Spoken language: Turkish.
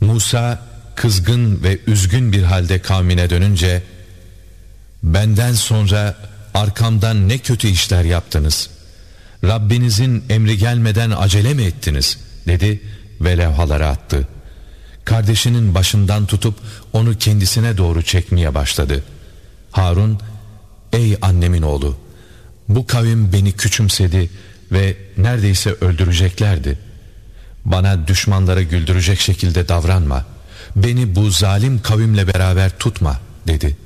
Musa kızgın ve üzgün bir halde kavmine dönünce, benden sonra arkamdan ne kötü işler yaptınız, Rabbinizin emri gelmeden acele mi ettiniz dedi ve levhaları attı. Kardeşinin başından tutup onu kendisine doğru çekmeye başladı. Harun, ey annemin oğlu, bu kavim beni küçümsedi ve neredeyse öldüreceklerdi. Bana düşmanlara güldürecek şekilde davranma, beni bu zalim kavimle beraber tutma dedi.